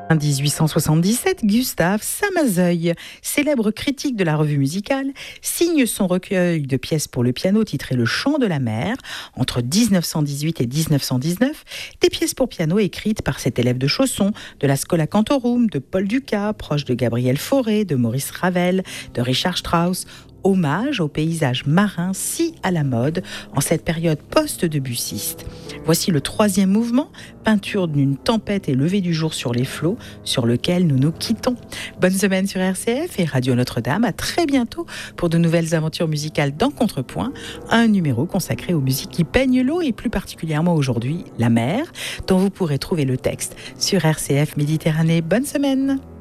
En 1877, Gustave Samazeuil, célèbre critique de la revue musicale, signe son recueil de pièces pour le piano titré Le Chant de la mer. Entre 1918 et 1919, des pièces pour piano écrites par cet élève de Chausson, de la Schola Cantorum, de Paul Dukas, proche de Gabriel Fauré, de Maurice Ravel, de Richard Strauss. Hommage au paysage marin si à la mode en cette période post-debussiste. Voici le 3e mouvement, peinture d'une tempête et lever du jour sur les flots, sur lequel nous nous quittons. Bonne semaine sur RCF et Radio Notre-Dame. À très bientôt pour de nouvelles aventures musicales dans Contrepoint, un numéro consacré aux musiques qui peignent l'eau et plus particulièrement aujourd'hui la mer, dont vous pourrez trouver le texte sur RCF Méditerranée. Bonne semaine.